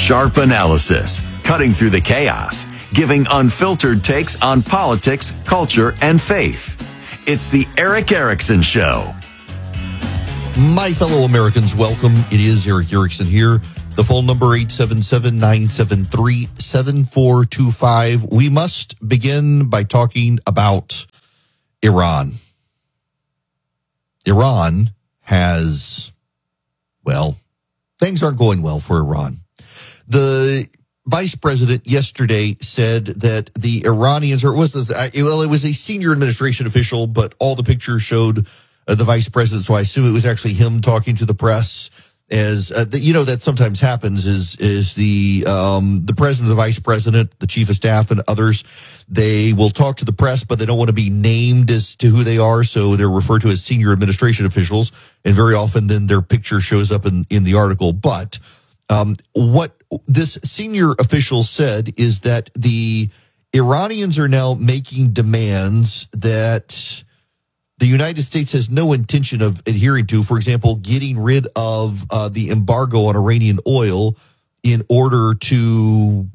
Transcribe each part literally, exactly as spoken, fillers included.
Sharp analysis, cutting through the chaos, giving unfiltered takes on politics, culture, and faith. It's the Erick Erickson Show. My fellow Americans, welcome. It is Erick Erickson here. The phone number eight seven seven, nine seven three, seven four two five. We must begin by talking about Iran. Iran has, well, things aren't going well for Iran. The vice president yesterday said that the Iranians, or it was the, well, it was a senior administration official, but all the pictures showed uh, the vice president, so I assume it was actually him talking to the press. As uh, the, you know, that sometimes happens is is the um, the president, the vice president, the chief of staff, and others. They will talk to the press, but they don't want to be named as to who they are, so they're referred to as senior administration officials. And very often, then their picture shows up in in the article. But um, what this senior official said is that the Iranians are now making demands that the United States has no intention of adhering to. For example, getting rid of uh, the embargo on Iranian oil in order to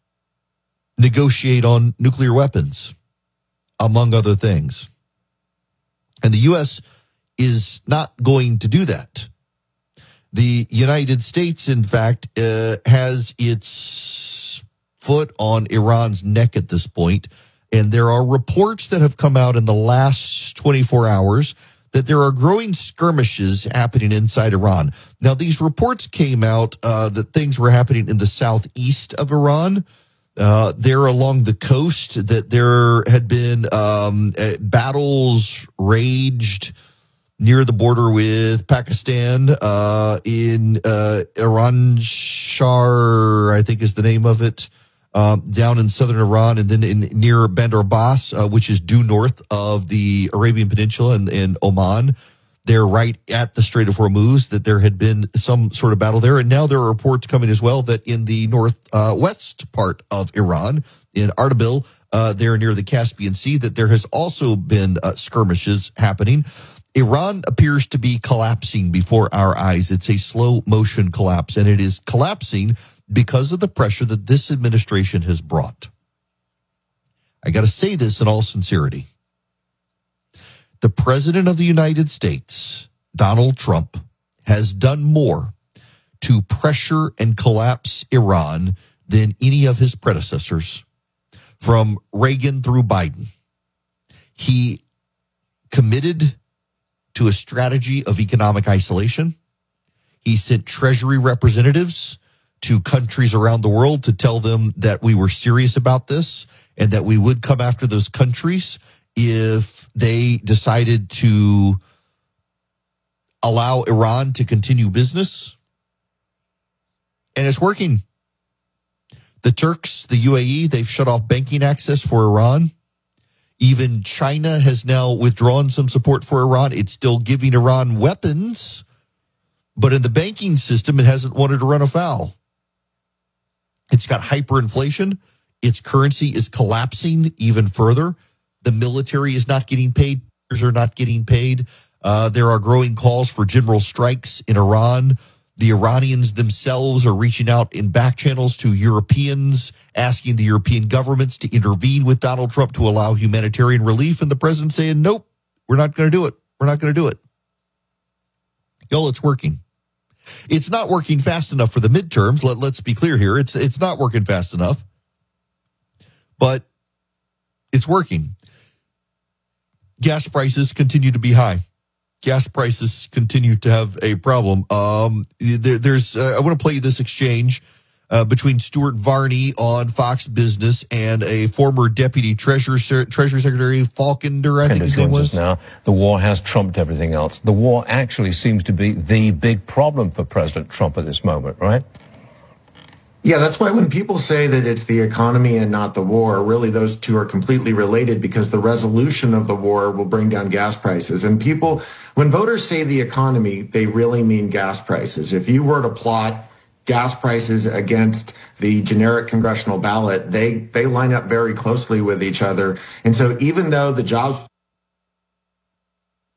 negotiate on nuclear weapons, among other things. And the U S is not going to do that. The United States, in fact, uh, has its foot on Iran's neck at this point. And there are reports that have come out in the last twenty-four hours that there are growing skirmishes happening inside Iran. Now, these reports came out uh, that things were happening in the southeast of Iran. Uh, there along the coast, that there had been um, uh, battles raged near the border with Pakistan, uh, in uh, Iran Shar, I think is the name of it. Um, down in southern Iran, and then in near Bandar Abbas, uh, which is due north of the Arabian Peninsula and, and Oman. They're right at the Strait of Hormuz, that there had been some sort of battle there. And now there are reports coming as well that in the northwest uh, part of Iran, in Ardabil, uh, there near the Caspian Sea, that there has also been uh, skirmishes happening. Iran appears to be collapsing before our eyes. It's a slow motion collapse, and it is collapsing because of the pressure that this administration has brought. I got to say this in all sincerity. The President of the United States, Donald Trump, has done more to pressure and collapse Iran than any of his predecessors, from Reagan through Biden. He committed to a strategy of economic isolation. He sent Treasury representatives to countries around the world to tell them that we were serious about this and that we would come after those countries if they decided to allow Iran to continue business. And it's working. The Turks, the U A E, they've shut off banking access for Iran. Even China has now withdrawn some support for Iran. It's still giving Iran weapons, but in the banking system, it hasn't wanted to run afoul. It's got hyperinflation. Its currency is collapsing even further. The military is not getting paid. Are not getting paid. Uh, there are growing calls for general strikes in Iran. The Iranians themselves are reaching out in back channels to Europeans, asking the European governments to intervene with Donald Trump to allow humanitarian relief. And the president saying, nope, we're not going to do it. We're not going to do it. Yo, it's working. It's not working fast enough for the midterms. Let, let's be clear here. It's it's not working fast enough, but it's working. Gas prices continue to be high. Gas prices continue to have a problem. Um, there, there's uh, I want to play you this exchange uh, between Stuart Varney on Fox Business and a former Deputy Treasury, Treasury Secretary, Falkender, I think his name was. Now, the war has trumped everything else. The war actually seems to be the big problem for President Trump at this moment, right? Yeah, that's why when people say that it's the economy and not the war, really those two are completely related, because the resolution of the war will bring down gas prices. And people, when voters say the economy, they really mean gas prices. If you were to plot gas prices against the generic congressional ballot, they, they line up very closely with each other. And so even though the jobs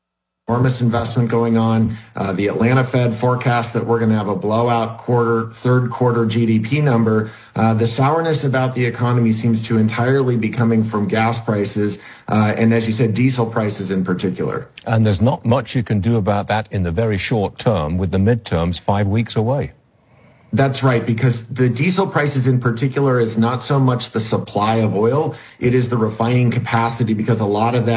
enormous investment going on. Uh, the Atlanta Fed forecast that we're going to have a blowout quarter, third quarter G D P number. Uh, the sourness about the economy seems to entirely be coming from gas prices, uh, and as you said, diesel prices in particular. And there's not much you can do about that in the very short term, with the midterms five weeks away. That's right, because the diesel prices in particular is not so much the supply of oil, it is the refining capacity, because a lot of that